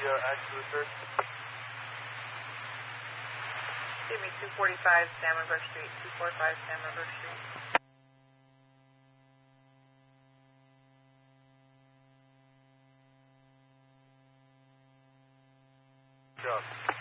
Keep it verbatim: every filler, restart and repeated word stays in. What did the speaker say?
uh, actually, sir? Give me two forty-five San River Street, two forty-five San River Street. Good job.